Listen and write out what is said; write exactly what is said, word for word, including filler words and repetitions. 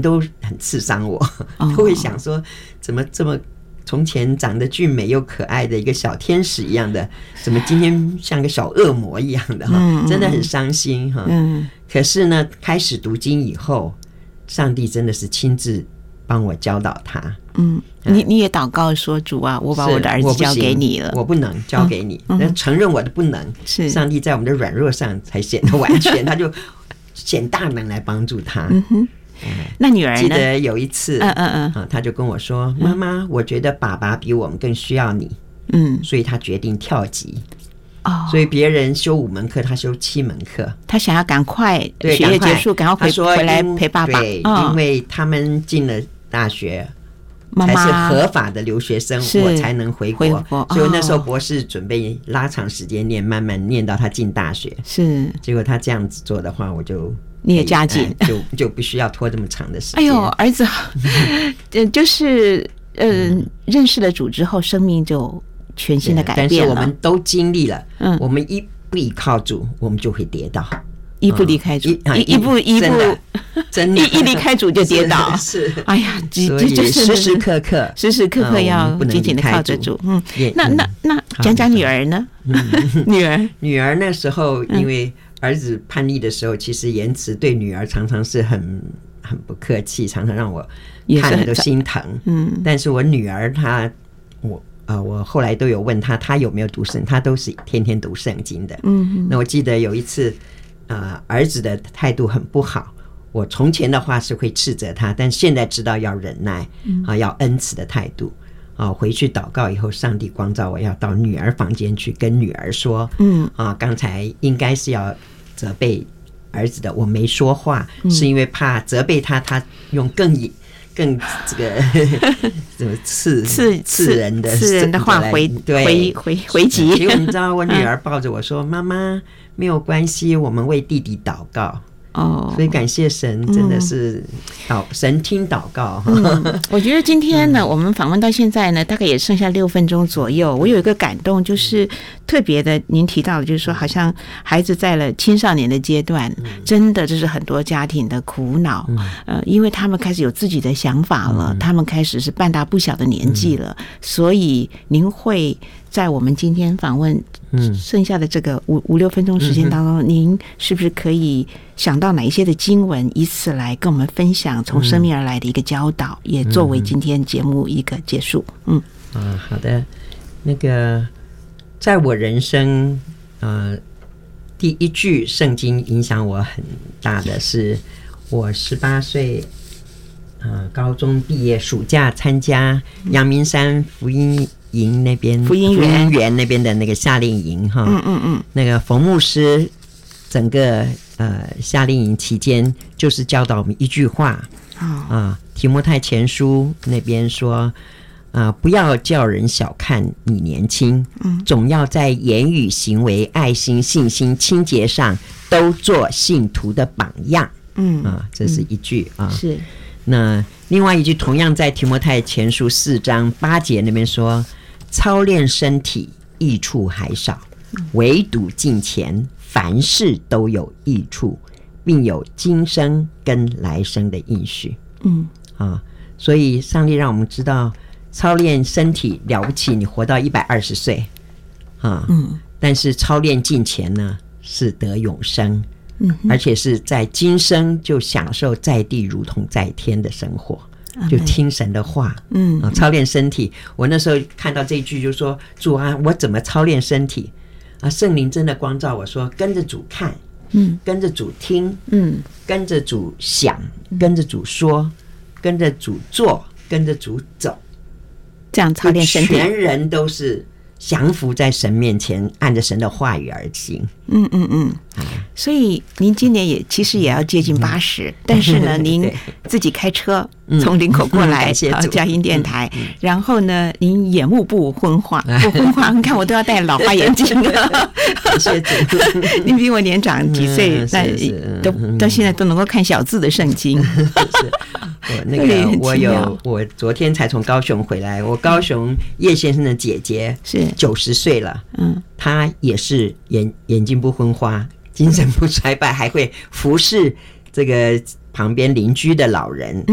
都很刺伤我，都会想说怎么这么从前长得俊美又可爱的一个小天使一样的，怎么今天像个小恶魔一样的哈，真的很伤心哈。嗯，可是呢，开始读经以后，上帝真的是亲自帮我教导他。嗯， 你你也祷告说主啊，我把我的儿子交给你了， 我 不, 我不能交给你，嗯嗯、承认我的不能。是上帝在我们的软弱上才显得完全，他就显大能来帮助他。嗯哼。 那女儿呢？ 记得有一次，嗯嗯嗯、啊，他就跟我说：“妈妈、嗯，我觉得爸爸比我们更需要你。”嗯，所以他决定跳级。哦，所以别人修五门课，他修七门课。 他想要赶快学业结束，赶快回回来陪爸爸。 对，哦、因为他们进了大学，妈妈才是合法的留学生，我才能回国。回国，所以那时候博士准备拉长时间念，慢慢念到他进大学。是，结果他这样子做的话，我就。 你也加紧， 哎、就就不需要拖这么长的时间。 哎呦，儿子，呃，就是呃、嗯，认识了主之后，生命就全新的改变了。 但是我们都经历了，嗯，我们一不依靠主，我们就会跌倒。 一步离开主，嗯、一一步一步， 真的一一离开主就跌倒。 是，是哎呀， 所以时时刻刻， 时时刻刻要紧紧的靠着主。嗯，那那那讲讲女儿呢？女儿， 女儿那时候因为。儿子叛逆的时候，其实言辞对女儿常常是很很不客气，常常让我看了都心疼。嗯，但是我女儿她，我啊、呃，我后来都有问她，她有没有读圣，她都是天天读圣经的。嗯，那我记得有一次，啊、呃，儿子的态度很不好，我从前的话是会斥责他，但现在知道要忍耐，啊，要恩慈的态度。啊，回去祷告以后，上帝光照我要到女儿房间去跟女儿说，嗯，啊，刚才应该是要责备儿子的，我没说话，嗯、是因为怕责备他，他用更更这个怎么刺刺刺人的刺人的话回回回回击。 结果你知道，我女儿抱着我说：“妈妈，没有关系，我们为弟弟祷告。”哦，所以感谢神，真的是祷、嗯、神听祷告。 嗯、我觉得今天呢，嗯、我们访问到现在呢，大概也剩下六分钟左右。我有一个感动，就是特别的，您提到的，就是说，好像孩子在了青少年的阶段，嗯、真的这是很多家庭的苦恼。嗯、呃，因为他们开始有自己的想法了，嗯、他们开始是半大不小的年纪了，嗯、所以您会。在我们今天访问剩下的这个五五六分钟时间当中，嗯、您是不是可以想到哪一些的经文，以此来跟我们分享从生命而来的一个教导，嗯、也作为今天节目一个结束？嗯， 啊，好的。那个，在我人生呃第一句圣经影响我很大的是，我十八岁。呃，高中毕业，暑假参加阳明山福音营那边， 福音园园那边的那个夏令营哈，嗯嗯嗯，那个冯牧师整个呃夏令营期间，就是教导我们一句话啊、哦呃，提摩太前书那边说啊、呃，不要叫人小看你年轻，嗯，总要在言语、行为、爱心、信心、清洁上都做信徒的榜样，嗯啊、呃，这是一句啊， 嗯、是。 那另外一句同样在提摩太前书四章八节那边说，操练身体益处还少，唯独敬虔凡事都有益处，并有今生跟来生的应许。嗯啊，所以上帝让我们知道，操练身体了不起，你活到一百二十岁啊，嗯，但是操练敬虔呢，是得永生。嗯，而且是在今生就享受在地如同在天的生活，就听神的话，嗯、啊，操练身体。我那时候看到这一句就说：“主啊，我怎么操练身体？”啊，圣灵真的光照我说：“跟着主看，嗯，跟着主听，嗯，跟着主想，跟着主说，跟着主做，跟着主走， 这样操练身体， 全人都是。”降服在神面前，按着神的话语而行。 嗯嗯嗯。所以您今年也其实也要接近八十、嗯，但是呢，您自己开车从林口过来到佳音电台、嗯嗯，然后呢，您眼目不昏花，不昏花，你看我都要戴老花眼镜了。 谢谢主。 您比我年长几岁，但、嗯、都到现在都能够看小字的圣经。是我那个我有，我昨天才从高雄回来，我高雄叶先生的姐姐是九十岁了，嗯，她也是眼眼睛不昏花，精神不衰败，还会服侍这个旁边邻居的老人，